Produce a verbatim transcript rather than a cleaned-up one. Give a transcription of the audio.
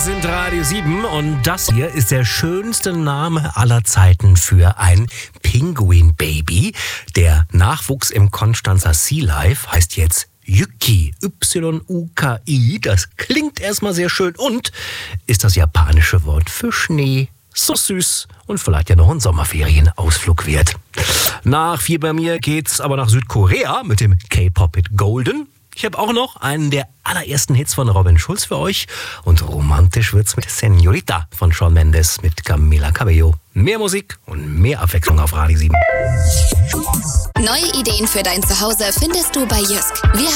sind Radio sieben und das hier ist der schönste Name aller Zeiten für ein Pinguin-Baby. Der Nachwuchs im Konstanzer Sea Life heißt jetzt Yuki, Y U K I. Das klingt erstmal sehr schön und ist das japanische Wort für Schnee. So süß und vielleicht ja noch ein Sommerferienausflug wert. Nach vier bei mir geht's aber nach Südkorea mit dem K-Pop-Hit Golden. Ich habe auch noch einen der allerersten Hits von Robin Schulz für euch. Und romantisch wird's mit Señorita von Shawn Mendes mit Camila Cabello. Mehr Musik und mehr Abwechslung auf Radio sieben. Neue Ideen für dein Zuhause findest du bei Jysk. Wir